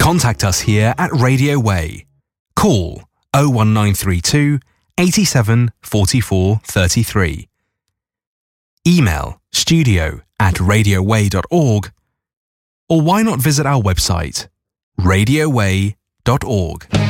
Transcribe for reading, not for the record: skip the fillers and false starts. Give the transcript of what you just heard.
Contact us here at Radio Way. Call 01932 87 44 33. Email studio@radioway.org, or why not visit our website radioway.org.